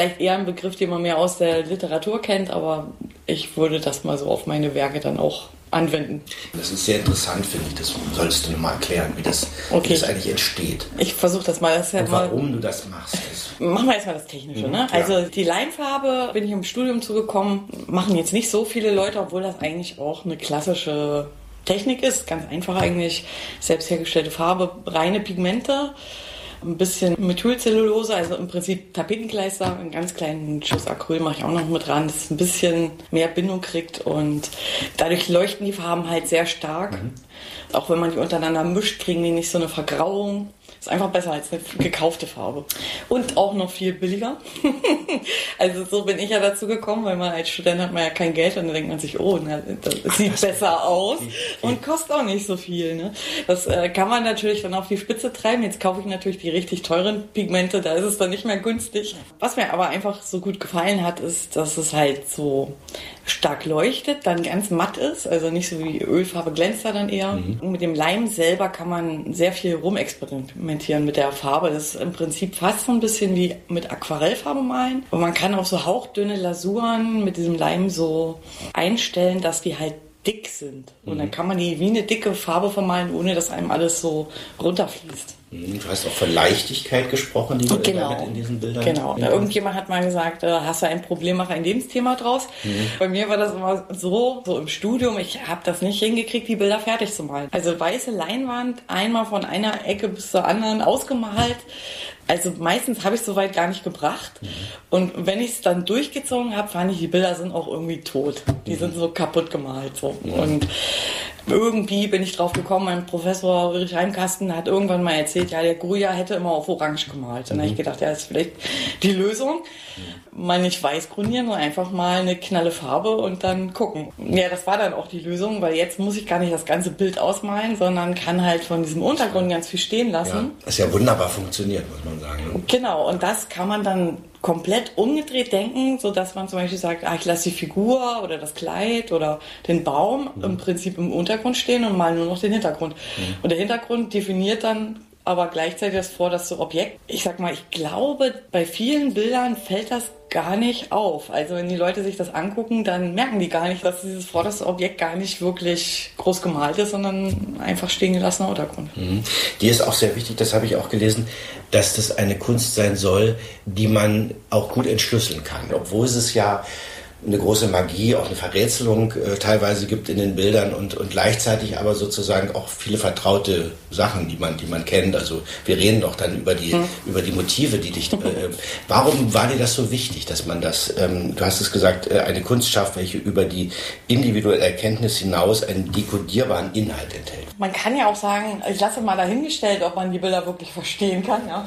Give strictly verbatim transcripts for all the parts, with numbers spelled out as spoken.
Vielleicht eher ein Begriff, den man mehr aus der Literatur kennt, aber ich würde das mal so auf meine Werke dann auch anwenden. Das ist sehr interessant, finde ich. Das solltest du nochmal erklären, wie das, okay. wie das eigentlich entsteht. Ich versuche das mal. Das Und warum mal, du das machst. Das machen wir erstmal das Technische. Mhm, ne? ja. Also die Leimfarbe bin ich im Studium zugekommen. Machen jetzt nicht so viele Leute, obwohl das eigentlich auch eine klassische Technik ist. Ganz einfach eigentlich. Selbst hergestellte Farbe, reine Pigmente. Ein bisschen Methylcellulose, also im Prinzip Tapetenkleister, einen ganz kleinen Schuss Acryl mache ich auch noch mit dran, dass es ein bisschen mehr Bindung kriegt und dadurch leuchten die Farben halt sehr stark. Mhm. Auch wenn man die untereinander mischt, kriegen die nicht so eine Vergrauung. Ist einfach besser als eine gekaufte Farbe. Und auch noch viel billiger. Also so bin ich ja dazu gekommen, weil man als Student hat man ja kein Geld und dann denkt man sich, oh, na, das Ach, sieht das besser aus und kostet auch nicht so viel. Ne? Das äh, kann man natürlich dann auf die Spitze treiben. Jetzt kaufe ich natürlich die richtig teuren Pigmente, da ist es dann nicht mehr günstig. Was mir aber einfach so gut gefallen hat, ist, dass es halt so stark leuchtet, dann ganz matt ist, also nicht so wie Ölfarbe glänzt da dann eher. Mhm. Und mit dem Leim selber kann man sehr viel rumexperimentieren mit der Farbe. Das ist im Prinzip fast so ein bisschen wie mit Aquarellfarbe malen. Und man kann auch so hauchdünne Lasuren mit diesem Leim so einstellen, dass die halt dick sind. Und mhm. dann kann man die wie eine dicke Farbe vermalen, ohne dass einem alles so runterfließt. Du hast auch von Leichtigkeit gesprochen, die du genau. damit in diesen Bildern... Genau. Ja. Irgendjemand hat mal gesagt, hast du ein Problem, mach ein Lebensthema draus. Mhm. Bei mir war das immer so, so im Studium, ich habe das nicht hingekriegt, die Bilder fertig zu malen. Also weiße Leinwand, einmal von einer Ecke bis zur anderen ausgemalt. Also meistens habe ich es soweit gar nicht gebracht. Mhm. Und wenn ich es dann durchgezogen habe, fand ich, die Bilder sind auch irgendwie tot. Die mhm. sind so kaputt gemalt. So. Mhm. Und irgendwie bin ich drauf gekommen, mein Professor Ulrich Heimkasten hat irgendwann mal erzählt, ja, der Goya hätte immer auf Orange gemalt. Und mhm. dann habe ich gedacht, ja, das ist vielleicht die Lösung. Mhm. Mal nicht weiß grundieren, sondern einfach mal eine knalle Farbe und dann gucken. Ja, das war dann auch die Lösung, weil jetzt muss ich gar nicht das ganze Bild ausmalen, sondern kann halt von diesem Untergrund ganz viel stehen lassen. Ja, das ja wunderbar funktioniert, muss man sagen. Genau, und das kann man dann komplett umgedreht denken, so dass man zum Beispiel sagt, ah, ich lasse die Figur oder das Kleid oder den Baum mhm. im Prinzip im Untergrund stehen und mal nur noch den Hintergrund. Mhm. Und der Hintergrund definiert dann aber gleichzeitig das vorderste Objekt. Ich sag mal, ich glaube, bei vielen Bildern fällt das gar nicht auf. Also wenn die Leute sich das angucken, dann merken die gar nicht, dass dieses vorderste Objekt gar nicht wirklich groß gemalt ist, sondern einfach stehen gelassener Untergrund. Mhm. Dir ist auch sehr wichtig, das habe ich auch gelesen, dass das eine Kunst sein soll, die man auch gut entschlüsseln kann. Obwohl es ja eine große Magie, auch eine Verrätselung äh, teilweise gibt in den Bildern und, und gleichzeitig aber sozusagen auch viele vertraute Sachen, die man, die man kennt. Also wir reden doch dann über die, hm. über die Motive, die dich... Äh, warum war dir das so wichtig, dass man das, ähm, du hast es gesagt, äh, eine Kunst schafft, welche über die individuelle Erkenntnis hinaus einen dekodierbaren Inhalt enthält? Man kann ja auch sagen, ich lasse mal dahingestellt, ob man die Bilder wirklich verstehen kann. Ja,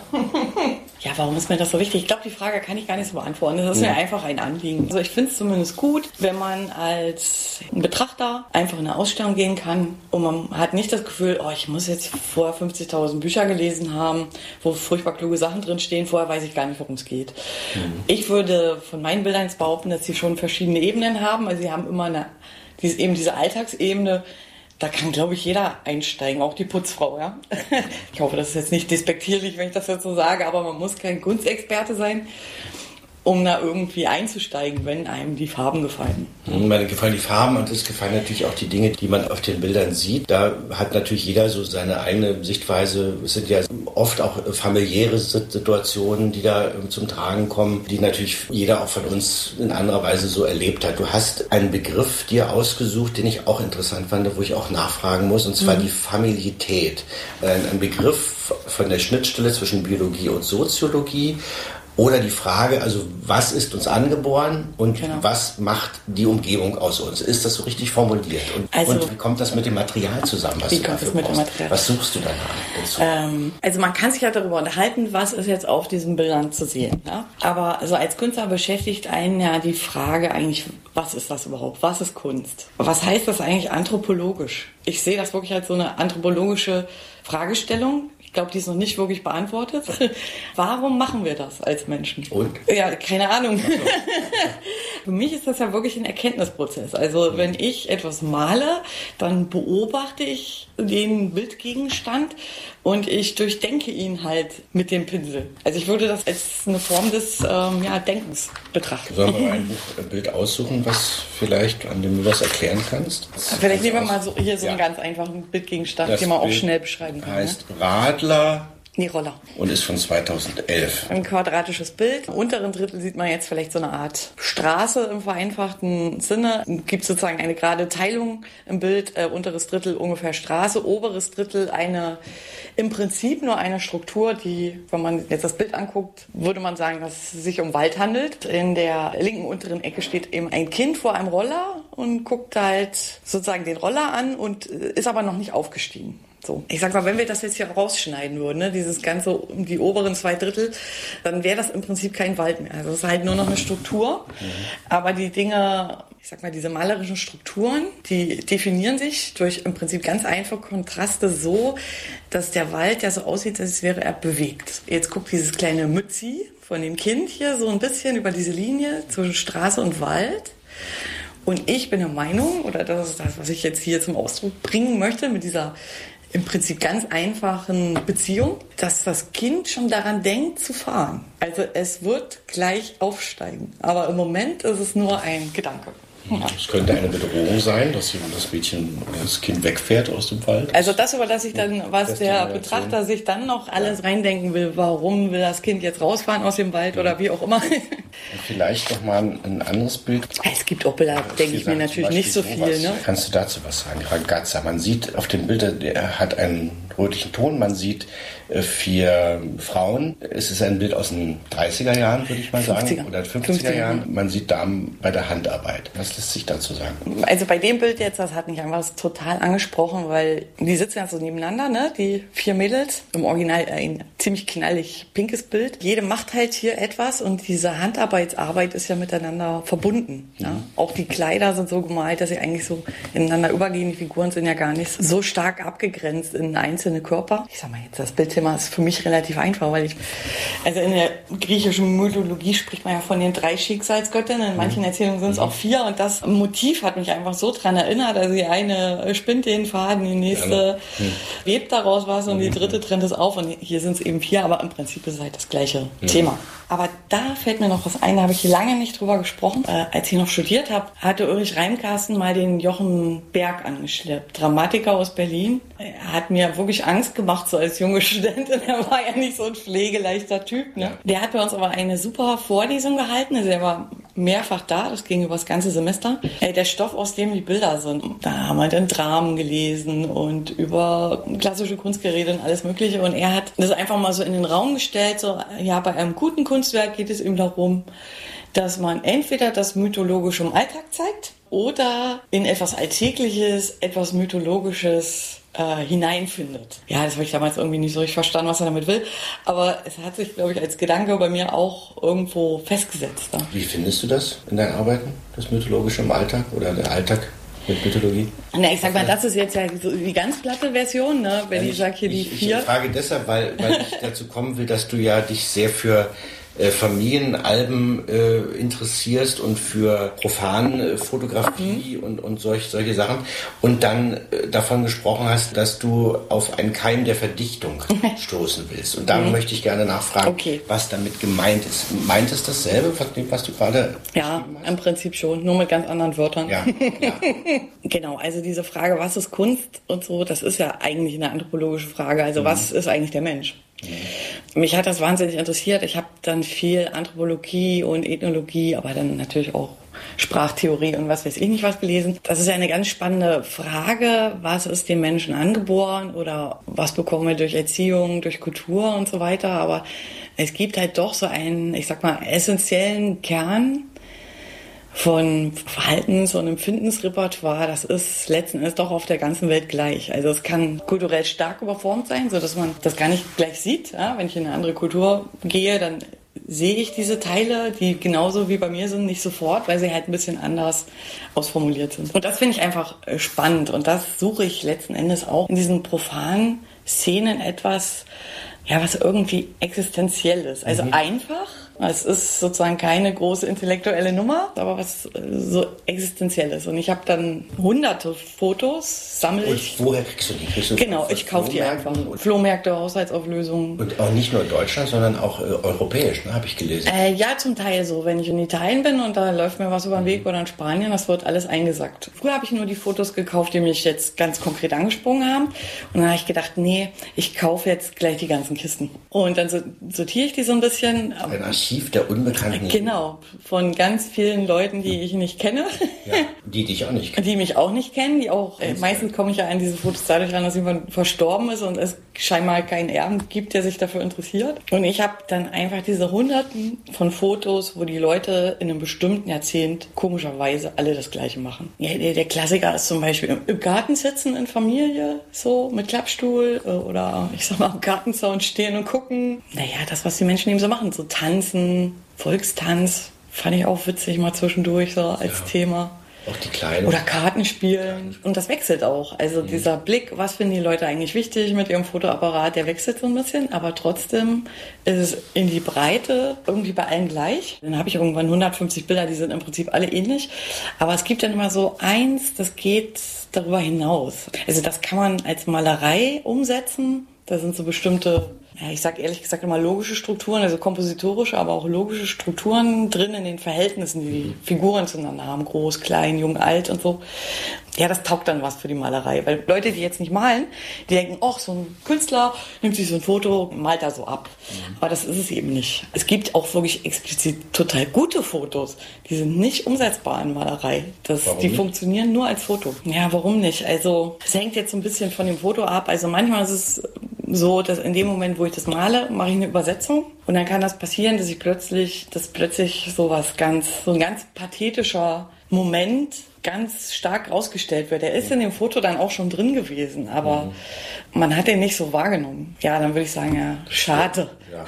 ja, warum ist mir das so wichtig? Ich glaube, die Frage kann ich gar nicht so beantworten. Das ist hm. mir einfach ein Anliegen. Also ich finde es zumindest gut, wenn man als Betrachter einfach in eine Ausstellung gehen kann und man hat nicht das Gefühl, oh, ich muss jetzt vorher fünfzigtausend Bücher gelesen haben, wo furchtbar kluge Sachen drin stehen, vorher weiß ich gar nicht, worum es geht. Mhm. Ich würde von meinen Bildern jetzt behaupten, dass sie schon verschiedene Ebenen haben. Also sie haben immer eine, diese, eben diese Alltagsebene, da kann, glaube ich, jeder einsteigen, auch die Putzfrau, ja. Ich hoffe, das ist jetzt nicht despektierlich, wenn ich das jetzt so sage, aber man muss kein Kunstexperte sein, um da irgendwie einzusteigen, wenn einem die Farben gefallen. Mir gefallen die Farben und es gefallen natürlich auch die Dinge, die man auf den Bildern sieht. Da hat natürlich jeder so seine eigene Sichtweise. Es sind ja oft auch familiäre Situationen, die da zum Tragen kommen, die natürlich jeder auch von uns in anderer Weise so erlebt hat. Du hast einen Begriff dir ausgesucht, den ich auch interessant fand, wo ich auch nachfragen muss, und zwar mhm. die Familität. Ein Begriff von der Schnittstelle zwischen Biologie und Soziologie. Oder die Frage, also was ist uns angeboren und genau. was macht die Umgebung aus uns? Ist das so richtig formuliert? Und, also, und wie kommt das mit dem Material zusammen, was wie du kommt dafür das mit brauchst? Dem Material? Was suchst du danach? Ähm, also man kann sich ja darüber unterhalten, was ist jetzt auf diesen Bildern zu sehen. Ja? Aber also als Künstler beschäftigt einen ja die Frage eigentlich, was ist das überhaupt? Was ist Kunst? Was heißt das eigentlich anthropologisch? Ich sehe das wirklich als so eine anthropologische Fragestellung. Ich glaube, die ist noch nicht wirklich beantwortet. Warum machen wir das als Menschen? Und? Ja, keine Ahnung. Für mich ist das ja wirklich ein Erkenntnisprozess. Also wenn ich etwas male, dann beobachte ich den Bildgegenstand und ich durchdenke ihn halt mit dem Pinsel. Also ich würde das als eine Form des ähm, ja, Denkens betrachten. Sollen wir mal ein Buch, ein Bild aussuchen, was vielleicht, an dem du das erklären kannst? Das vielleicht nehmen wir mal so, hier so ja. einen ganz einfachen Bildgegenstand, das den man auch Bild schnell beschreiben kann. Heißt ne? Radler. Nee, Roller. Und ist von zweitausendelf. Ein quadratisches Bild. Im unteren Drittel sieht man jetzt vielleicht so eine Art Straße im vereinfachten Sinne. Es gibt sozusagen eine gerade Teilung im Bild. Äh, unteres Drittel ungefähr Straße, oberes Drittel eine, im Prinzip nur eine Struktur, die, wenn man jetzt das Bild anguckt, würde man sagen, dass es sich um Wald handelt. In der linken unteren Ecke steht eben ein Kind vor einem Roller und guckt halt sozusagen den Roller an und ist aber noch nicht aufgestiegen. So. Ich sag mal, wenn wir das jetzt hier rausschneiden würden, ne, dieses ganze, die oberen zwei Drittel, dann wäre das im Prinzip kein Wald mehr. Also es ist halt nur noch eine Struktur. Mhm. Aber die Dinge, ich sag mal, diese malerischen Strukturen, die definieren sich durch im Prinzip ganz einfache Kontraste so, dass der Wald ja so aussieht, als wäre er bewegt. Jetzt guckt dieses kleine Mützi von dem Kind hier so ein bisschen über diese Linie zwischen Straße und Wald. Und ich bin der Meinung, oder das ist das, was ich jetzt hier zum Ausdruck bringen möchte, mit dieser im Prinzip ganz einfachen Beziehung, dass das Kind schon daran denkt zu fahren. Also es wird gleich aufsteigen. Aber im Moment ist es nur ein Gedanke. Ja. Es könnte eine Bedrohung sein, dass das Mädchen, das Kind wegfährt aus dem Wald. Also das überlasse ich dann, was der Betrachter sich dann noch alles ja. reindenken will. Warum will das Kind jetzt rausfahren aus dem Wald ja. oder wie auch immer. Und vielleicht noch mal ein anderes Bild. Es gibt auch Bilder, denke ich mir natürlich nicht so viel. Ne? Kannst du dazu was sagen? Ragazza, man sieht auf dem Bild, der hat einen rötlichen Ton, man sieht vier Frauen. Es ist ein Bild aus den dreißiger Jahren, würde ich mal sagen, fünfziger. Oder fünfziger Jahren. Man sieht Damen bei der Handarbeit. Was lässt sich dazu sagen? Also bei dem Bild jetzt, das hat mich einfach total angesprochen, weil die sitzen ja so nebeneinander, ne? Die vier Mädels. Im Original ein ziemlich knallig pinkes Bild. Jede macht halt hier etwas und diese Handarbeitsarbeit ist ja miteinander verbunden. Mhm. Ja? Auch die Kleider sind so gemalt, dass sie eigentlich so ineinander übergehen. Die Figuren sind ja gar nicht so stark abgegrenzt in einzelne Körper. Ich sag mal jetzt, das Bildthema ist für mich relativ einfach, weil ich, also in der griechischen Mythologie spricht man ja von den drei Schicksalsgöttinnen. In manchen Erzählungen sind es auch vier und das Motiv hat mich einfach so dran erinnert. Also die eine spinnt den Faden, die nächste ja. webt daraus was und die dritte trennt es auf und hier sind es eben vier, aber im Prinzip ist es halt das gleiche ja. Thema. Aber da fällt mir noch was ein, da habe ich lange nicht drüber gesprochen. Äh, als ich noch studiert habe, hatte Ulrich Reimkarsten mal den Jochen Berg angeschleppt, Dramatiker aus Berlin. Er hat mir wirklich Angst gemacht, so als junge Studentin. Er war ja nicht so ein pflegeleichter Typ. Ne? Der hat bei uns aber eine super Vorlesung gehalten. Also er war mehrfach da, das ging über das ganze Semester. Äh, der Stoff, aus dem die Bilder sind. Da haben wir dann Dramen gelesen und über klassische Kunst geredet und alles Mögliche. Und er hat das einfach mal so in den Raum gestellt, so, ja, bei einem guten Kunstwerk geht es eben darum, dass man entweder das Mythologische im Alltag zeigt oder in etwas Alltägliches, etwas Mythologisches äh, hineinfindet. Ja, das habe ich damals irgendwie nicht so richtig verstanden, was er damit will. Aber es hat sich, glaube ich, als Gedanke bei mir auch irgendwo festgesetzt. Ja. Wie findest du das in deinen Arbeiten, das Mythologische im Alltag oder der Alltag mit Mythologie? Na, ich sag mal, das ist jetzt ja so die ganz platte Version, ne? Wenn ja, ich, ich sage hier ich, die vier. Ich frage deshalb, weil, weil ich dazu kommen will, dass du ja dich sehr für äh, Familienalben äh, interessierst und für profane Fotografie mhm. und, und solch, solche Sachen und dann äh, davon gesprochen hast, dass du auf einen Keim der Verdichtung stoßen willst. Und da mhm. möchte ich gerne nachfragen, okay. was damit gemeint ist. Meint es dasselbe, was, was du gerade Ja, hast? Im Prinzip schon, nur mit ganz anderen Wörtern. Ja, ja. Genau, also diese Frage, was ist Kunst und so, das ist ja eigentlich eine anthropologische Frage. Also mhm. was ist eigentlich der Mensch? Mhm. Mich hat das wahnsinnig interessiert. Ich habe dann viel Anthropologie und Ethnologie, aber dann natürlich auch Sprachtheorie und was weiß ich nicht was gelesen. Das ist ja eine ganz spannende Frage. Was ist dem Menschen angeboren oder was bekommen wir durch Erziehung, durch Kultur und so weiter. Aber es gibt halt doch so einen, ich sag mal, essentiellen Kern von Verhaltens- und Empfindensrepertoire, das ist letzten Endes doch auf der ganzen Welt gleich. Also es kann kulturell stark überformt sein, sodass man das gar nicht gleich sieht. Ja, wenn ich in eine andere Kultur gehe, dann sehe ich diese Teile, die genauso wie bei mir sind, nicht sofort, weil sie halt ein bisschen anders ausformuliert sind. Und das finde ich einfach spannend und das suche ich letzten Endes auch in diesen profanen Szenen etwas, ja, was irgendwie existenziell ist. Also mhm. einfach, Es ist sozusagen keine große intellektuelle Nummer, aber was so Existenzielles. Und ich habe dann hunderte Fotos, sammle ich. Und woher kriegst du die? Kriegst du genau, ich kaufe die einfach. Flohmärkte, Haushaltsauflösungen. Und auch nicht nur in Deutschland, sondern auch äh, europäisch, ne, habe ich gelesen. Äh, ja, zum Teil so. Wenn ich in Italien bin und da läuft mir was über den Weg oder in Spanien, das wird alles eingesackt. Früher habe ich nur die Fotos gekauft, die mich jetzt ganz konkret angesprungen haben. Und dann habe ich gedacht, nee, ich kaufe jetzt gleich die ganzen Kisten. Und dann sortiere ich die so ein bisschen. Ein Archiv der Unbekannten. Genau, von ganz vielen Leuten, die ich nicht kenne. Ja, die dich auch nicht kennen. Die mich auch nicht kennen, die auch, äh, meistens komme ich ja an diese Fotos dadurch ran, dass jemand verstorben ist und es scheinbar keinen Erben gibt, der sich dafür interessiert. Und ich habe dann einfach diese Hunderten von Fotos, wo die Leute in einem bestimmten Jahrzehnt komischerweise alle das Gleiche machen. Ja, der, der Klassiker ist zum Beispiel im Garten sitzen in Familie, so mit Klappstuhl oder ich sag mal am Gartenzaun stehen und gucken. Naja, das, was die Menschen eben so machen, so tanzen, Volkstanz, fand ich auch witzig mal zwischendurch so als ja. Thema. Auch die Kleinen. Oder Karten spielen. Und das wechselt auch. Also mhm. dieser Blick, was finden die Leute eigentlich wichtig mit ihrem Fotoapparat, der wechselt so ein bisschen. Aber trotzdem ist es in die Breite irgendwie bei allen gleich. Dann habe ich irgendwann hundertfünfzig Bilder, die sind im Prinzip alle ähnlich. Aber es gibt dann immer so eins, das geht darüber hinaus. Also das kann man als Malerei umsetzen. Da sind so bestimmte, ja, ich sage ehrlich gesagt immer logische Strukturen, also kompositorische, aber auch logische Strukturen drin in den Verhältnissen, die die Figuren zueinander haben, groß, klein, jung, alt und so. Ja, das taugt dann was für die Malerei, weil Leute, die jetzt nicht malen, die denken, ach, so ein Künstler nimmt sich so ein Foto, malt da so ab. Mhm. Aber das ist es eben nicht. Es gibt auch wirklich explizit total gute Fotos, die sind nicht umsetzbar in Malerei. Das, die nicht? Funktionieren nur als Foto. Ja, warum nicht? Also, es hängt jetzt so ein bisschen von dem Foto ab. Also manchmal ist es so, dass in dem Moment, wo ich das male, mache ich eine Übersetzung und dann kann das passieren, dass ich plötzlich, dass plötzlich so was ganz, so ein ganz pathetischer Moment ganz stark rausgestellt wird. Der ist in dem Foto dann auch schon drin gewesen, aber mhm. man hat den nicht so wahrgenommen. Ja, dann würde ich sagen, ja, schade. Ja.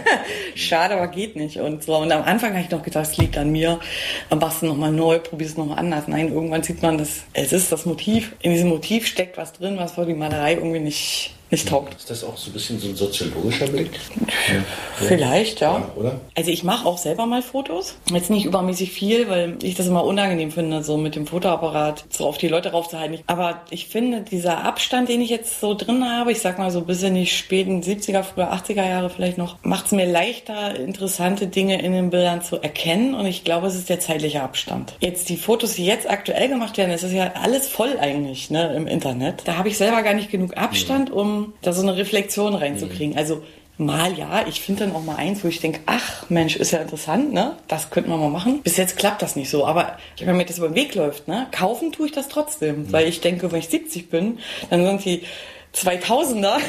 Schade, aber geht nicht. Und so. Und am Anfang habe ich noch gedacht, es liegt an mir. Dann machst du nochmal neu, probierst es nochmal anders. Nein, irgendwann sieht man, dass es ist das Motiv. In diesem Motiv steckt was drin, was für die Malerei irgendwie nicht, nicht taugt. Ist das auch so ein bisschen so ein soziologischer Blick? Ja. Vielleicht, ja. ja. Oder? Also ich mache auch selber mal Fotos. Jetzt nicht übermäßig viel, weil ich das immer unangenehm finde, so mit dem Fotoapparat so auf die Leute raufzuhalten. Aber ich finde, dieser Abstand, den ich jetzt so drin habe, ich sag mal so bis in die späten siebziger, früher achtziger Jahre vielleicht noch, macht es mir leichter, interessante Dinge in den Bildern zu erkennen. Und ich glaube, es ist der zeitliche Abstand. Jetzt die Fotos, die jetzt aktuell gemacht werden, das ist ja alles voll eigentlich, ne, im Internet. Da habe ich selber gar nicht genug Abstand, um da so eine Reflexion reinzukriegen. Also mal ja, ich finde dann auch mal eins, wo ich denke, ach Mensch, ist ja interessant, ne? Das könnten wir mal machen. Bis jetzt klappt das nicht so, aber wenn mir das über den Weg läuft, ne? Kaufen tue ich das trotzdem, mhm. weil ich denke, wenn ich siebzig bin, dann sind die zweitausender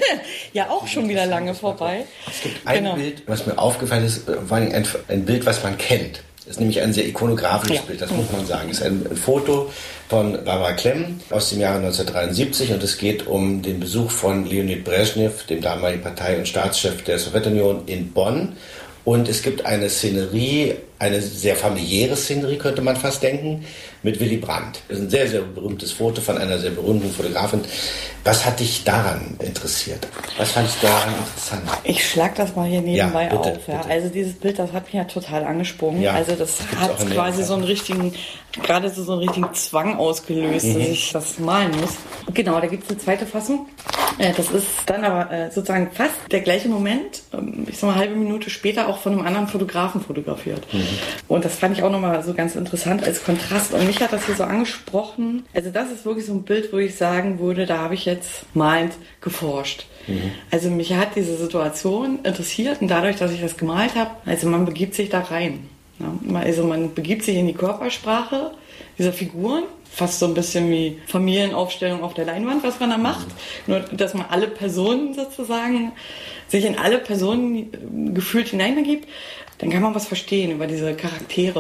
ja auch schon wieder lange vorbei. Es gibt ein genau. Bild, was mir aufgefallen ist, vor allem ein, ein Bild, was man kennt. Das ist nämlich ein sehr ikonografisches ja. Bild, das muss man sagen. Es ist ein, ein Foto von Barbara Klemm aus dem Jahre neunzehnhundertdreiundsiebzig und es geht um den Besuch von Leonid Brezhnev, dem damaligen Partei- und Staatschef der Sowjetunion, in Bonn. Und es gibt eine Szenerie, eine sehr familiäre Szenerie, könnte man fast denken, mit Willy Brandt. Das ist ein sehr, sehr berühmtes Foto von einer sehr berühmten Fotografin. Was hat dich daran interessiert? Was fandest du daran interessant? Ich schlag das mal hier nebenbei ja, bitte, auf. Ja. Bitte. Also dieses Bild, das hat mich ja total angesprungen. Ja, also das, das hat quasi so einen richtigen, gerade so einen richtigen Zwang ausgelöst, mhm. dass ich das malen muss. Genau, da gibt es eine zweite Fassung. Das ist dann aber sozusagen fast der gleiche Moment, ich sag mal, eine halbe Minute später auch von einem anderen Fotografen fotografiert. Mhm. Und das fand ich auch nochmal so ganz interessant als Kontrast. Und mich hat das hier so angesprochen. Also das ist wirklich so ein Bild, wo ich sagen würde, da habe ich jetzt malend geforscht. Mhm. Also mich hat diese Situation interessiert und dadurch, dass ich das gemalt habe, also man begibt sich da rein. Ja, also man begibt sich in die Körpersprache dieser Figuren. Fast so ein bisschen wie Familienaufstellung auf der Leinwand, was man da macht. Nur, dass man alle Personen sozusagen, sich in alle Personen gefühlt hineinbegibt, dann kann man was verstehen über diese Charaktere.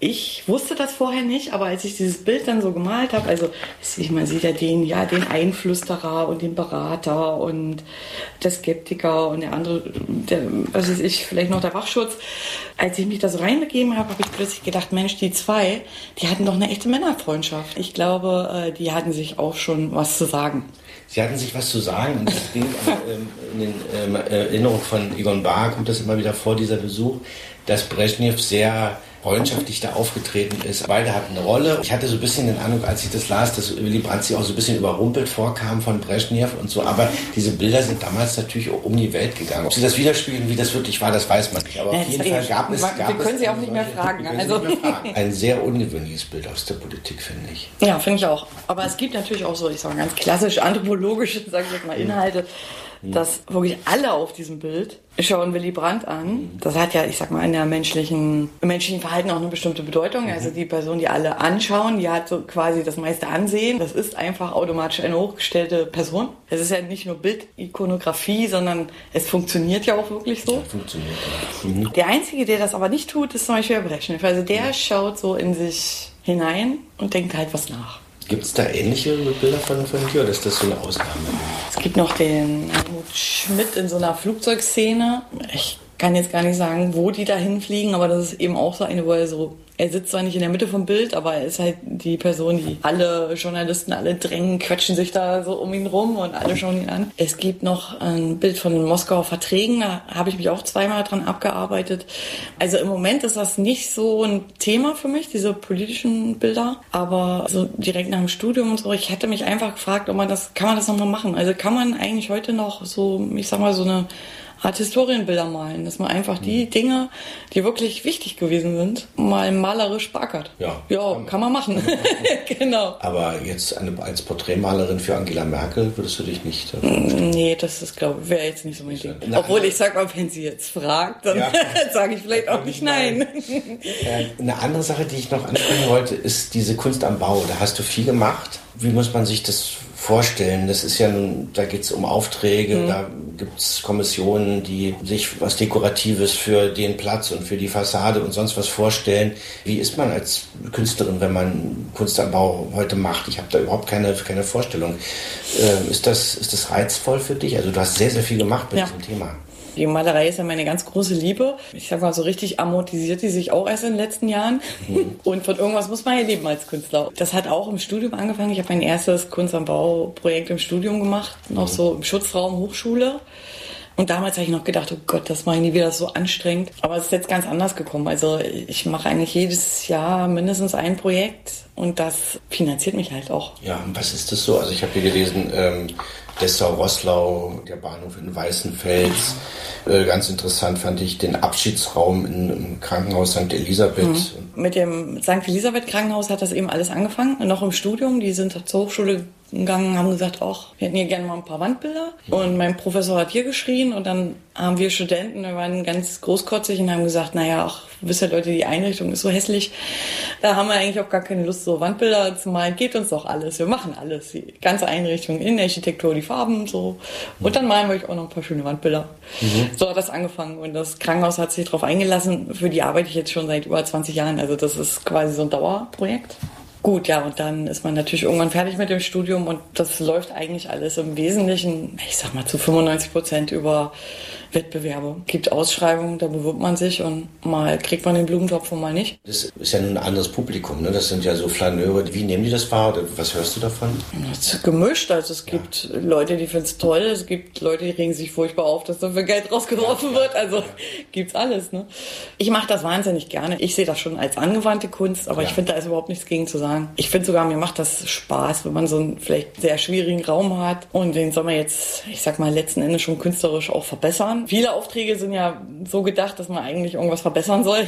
Ich wusste das vorher nicht, aber als ich dieses Bild dann so gemalt habe, also man sieht ja den, ja, den Einflüsterer und den Berater und der Skeptiker und der andere, der, was weiß ich, vielleicht noch der Wachschutz. Als ich mich da so reinbegeben habe, habe ich plötzlich gedacht, Mensch, die zwei, die hatten doch eine echte Männerfreundschaft. Ich glaube, die hatten sich auch schon was zu sagen. Sie hatten sich was zu sagen und das ging ähm, in den ähm, Erinnerungen von Egon Bahr kommt das immer wieder vor, dieser Besuch, dass Brezhnev sehr freundschaftlich da aufgetreten ist. Beide hatten eine Rolle. Ich hatte so ein bisschen den Eindruck, als ich das las, dass Willy Brandt sich auch so ein bisschen überrumpelt vorkam von Brezhnev und so. Aber diese Bilder sind damals natürlich auch um die Welt gegangen. Ob sie das widerspiegeln, wie das wirklich war, das weiß man nicht. Aber ja, auf jeden Fall gab es... Wir können sie auch nicht mehr fragen. Also. Nicht mehr fragen. Ein sehr ungewöhnliches Bild aus der Politik, finde ich. Ja, finde ich auch. Aber es gibt natürlich auch so, ich sage ganz klassisch anthropologische, sage ich jetzt mal, Inhalte, dass wirklich alle auf diesem Bild schauen Willy Brandt an. Das hat ja, ich sag mal, in der menschlichen, im menschlichen Verhalten auch eine bestimmte Bedeutung. Also die Person, die alle anschauen, die hat so quasi das meiste Ansehen. Das ist einfach automatisch eine hochgestellte Person. Es ist ja nicht nur Bildikonografie, sondern es funktioniert ja auch wirklich so. Ja, funktioniert ja. Mhm. Der Einzige, der das aber nicht tut, ist zum Beispiel der Brezhnev. Also der ja. schaut so in sich hinein und denkt halt was nach. Gibt es da ähnliche Bilder von, von dir oder ist das so eine Ausnahme? Es gibt noch den Helmut Schmidt in so einer Flugzeugszene. Ich kann jetzt gar nicht sagen, wo die da hinfliegen, aber das ist eben auch so eine, wo er so, er sitzt zwar nicht in der Mitte vom Bild, aber er ist halt die Person, die alle Journalisten, alle drängen, quetschen sich da so um ihn rum und alle schauen ihn an. Es gibt noch ein Bild von den Moskauer Verträgen, da habe ich mich auch zweimal dran abgearbeitet. Also im Moment ist das nicht so ein Thema für mich, diese politischen Bilder, aber so direkt nach dem Studium und so, ich hätte mich einfach gefragt, ob man das, kann man das nochmal machen? Also kann man eigentlich heute noch so, ich sag mal, so eine Art Historienbilder malen, dass man einfach die Dinge, die wirklich wichtig gewesen sind, mal malerisch beackert. Ja, ja kann, kann man machen. Genau. Aber jetzt eine, als Porträtmalerin für Angela Merkel würdest du dich nicht... Äh, nee, das ist, glaube ich, wäre jetzt nicht so mein Ding. Obwohl ich sag mal, wenn sie jetzt fragt, dann ja. sage ich vielleicht auch nicht nein. Äh, eine andere Sache, die ich noch ansprechen wollte, ist diese Kunst am Bau. Da hast du viel gemacht. Wie muss man sich das vorstellen? Das ist ja nun, da geht es um Aufträge, mhm. da gibt es Kommissionen, die sich was Dekoratives für den Platz und für die Fassade und sonst was vorstellen. Wie ist man als Künstlerin, wenn man Kunst am Bau heute macht? Ich habe da überhaupt keine, keine Vorstellung. Äh, ist das, ist das reizvoll für dich? Also du hast sehr, sehr viel gemacht mit ja. diesem Thema. Die Malerei ist ja meine ganz große Liebe. Ich sag mal, so richtig amortisiert die sich auch erst in den letzten Jahren. Mhm. Und von irgendwas muss man ja leben als Künstler. Das hat auch im Studium angefangen. Ich habe mein erstes Kunst am Bau-Projekt im Studium gemacht, noch mhm. so im Schutzraum Hochschule. Und damals habe ich noch gedacht, oh Gott, das mache ich nie wieder, das ist so anstrengend. Aber es ist jetzt ganz anders gekommen. Also ich mache eigentlich jedes Jahr mindestens ein Projekt und das finanziert mich halt auch. Ja, und was ist das so? Also ich habe hier gelesen, ähm, Dessau-Roßlau, der Bahnhof in Weißenfels. Äh, ganz interessant fand ich den Abschiedsraum in, im Krankenhaus Sankt Elisabeth. Mhm. Mit dem Sankt Elisabeth Krankenhaus hat das eben alles angefangen. Noch im Studium, die sind zur Hochschule gegangen, haben gesagt, ach, wir hätten hier gerne mal ein paar Wandbilder. Mhm. Und mein Professor hat hier geschrien und dann haben wir Studenten, wir waren ganz großkotzig und haben gesagt, naja, ach, wisst ihr Leute, die Einrichtung ist so hässlich. Da haben wir eigentlich auch gar keine Lust, so Wandbilder zu malen. Gebt uns doch alles, wir machen alles. Die ganze Einrichtung, Innenarchitektur, die Farben, so. Und dann malen wir euch auch noch ein paar schöne Wandbilder. Mhm. So hat das angefangen und das Krankenhaus hat sich darauf eingelassen. Für die arbeite ich jetzt schon seit über zwanzig Jahren. Also das ist quasi so ein Dauerprojekt. Gut, ja, und dann ist man natürlich irgendwann fertig mit dem Studium und das läuft eigentlich alles im Wesentlichen, ich sag mal, zu fünfundneunzig Prozent über Wettbewerbe. Gibt Ausschreibungen, da bewirbt man sich und mal kriegt man den Blumentopf und mal nicht. Das ist ja ein anderes Publikum, ne? Das sind ja so Flaneure. Wie nehmen die das wahr oder was hörst du davon? Das ist gemischt, also es gibt ja. Leute, die finden es toll, es gibt Leute, die regen sich furchtbar auf, dass da für Geld rausgeworfen ja. wird, also ja. gibt's alles, ne? Ich mache das wahnsinnig gerne. Ich sehe das schon als angewandte Kunst, aber ja. ich finde, da ist überhaupt nichts gegen zu sagen. Ich finde sogar, mir macht das Spaß, wenn man so einen vielleicht sehr schwierigen Raum hat und den soll man jetzt, ich sag mal, letzten Endes schon künstlerisch auch verbessern. Viele Aufträge sind ja so gedacht, dass man eigentlich irgendwas verbessern soll.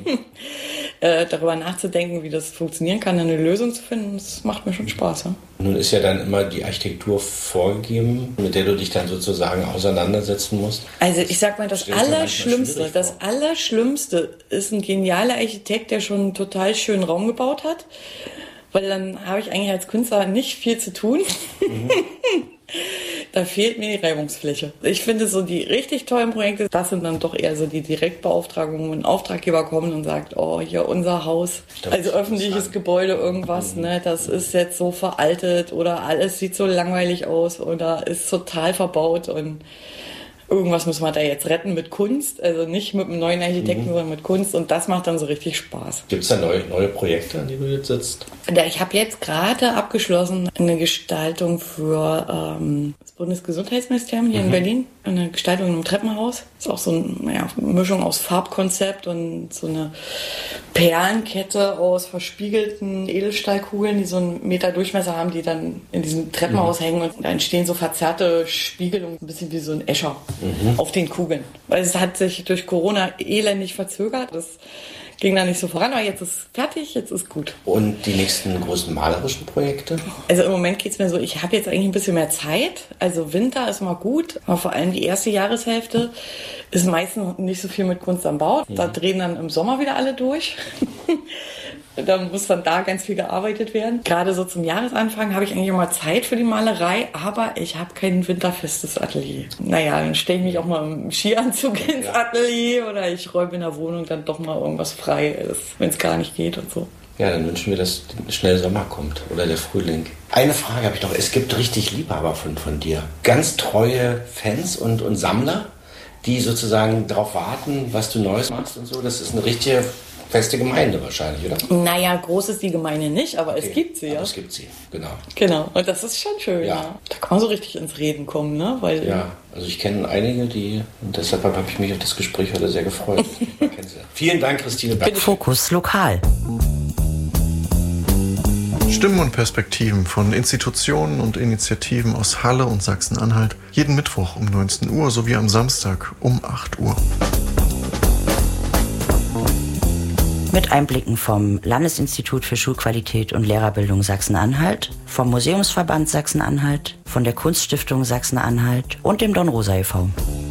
äh, darüber nachzudenken, wie das funktionieren kann, eine Lösung zu finden, das macht mir schon Spaß. Ja? Nun ist ja dann immer die Architektur vorgegeben, mit der du dich dann sozusagen auseinandersetzen musst. Also ich sag mal, das Allerschlimmste, das Allerschlimmste ist ein genialer Architekt, der schon einen total schönen Raum gebaut hat. Weil dann habe ich eigentlich als Künstler nicht viel zu tun. Mhm. Da fehlt mir die Reibungsfläche. Ich finde so die richtig tollen Projekte, das sind dann doch eher so die Direktbeauftragungen, wo ein Auftraggeber kommt und sagt, oh, hier unser Haus, also öffentliches Gebäude, irgendwas, ne, das ist jetzt so veraltet oder alles sieht so langweilig aus oder ist total verbaut und irgendwas müssen wir da jetzt retten mit Kunst, also nicht mit einem neuen Architekten, mhm. sondern mit Kunst und das macht dann so richtig Spaß. Gibt es da neue, neue Projekte, an denen du jetzt sitzt? Ja, ich habe jetzt gerade abgeschlossen eine Gestaltung für ähm, das Bundesgesundheitsministerium hier mhm. in Berlin, eine Gestaltung in einem Treppenhaus. Ist auch so eine naja, Mischung aus Farbkonzept und so eine Perlenkette aus verspiegelten Edelstahlkugeln, die so einen Meter Durchmesser haben, die dann in diesem Treppenhaus mhm. hängen und da entstehen so verzerrte Spiegelungen, ein bisschen wie so ein Escher. Mhm. Auf den Kugeln. Weil es hat sich durch Corona elendig verzögert. Das ging da nicht so voran, aber jetzt ist fertig, jetzt ist gut. Und die nächsten großen malerischen Projekte? Also im Moment geht es mir so, ich habe jetzt eigentlich ein bisschen mehr Zeit. Also Winter ist mal gut, aber vor allem die erste Jahreshälfte ist meistens nicht so viel mit Kunst am Bau. Mhm. Da drehen dann im Sommer wieder alle durch. Da muss dann da ganz viel gearbeitet werden. Gerade so zum Jahresanfang habe ich eigentlich immer Zeit für die Malerei, aber ich habe kein winterfestes Atelier. Naja, dann stelle ich mich auch mal im Skianzug ins ja. Atelier oder ich räume in der Wohnung dann doch mal irgendwas frei ist, wenn es gar nicht geht und so. Ja, dann wünschen wir, dass schnell Sommer kommt oder der Frühling. Eine Frage habe ich noch. Es gibt richtig Liebhaber von, von dir. Ganz treue Fans und, und Sammler, die sozusagen darauf warten, was du Neues machst und so. Das ist eine richtige feste Gemeinde wahrscheinlich, oder? Naja, groß ist die Gemeinde nicht, aber okay. es gibt sie, ja. Aber es gibt sie, genau. Genau, und das ist schon schön, ja. ja. Da kann man so richtig ins Reden kommen, ne? Weil ja, also ich kenne einige, die, und deshalb habe ich mich auf das Gespräch heute sehr gefreut. Vielen Dank, Christine Berg. Fokus Lokal. Stimmen und Perspektiven von Institutionen und Initiativen aus Halle und Sachsen-Anhalt. Jeden Mittwoch um neunzehn Uhr sowie am Samstag um acht Uhr. Mit Einblicken vom Landesinstitut für Schulqualität und Lehrerbildung Sachsen-Anhalt, vom Museumsverband Sachsen-Anhalt, von der Kunststiftung Sachsen-Anhalt und dem Don Rosa e V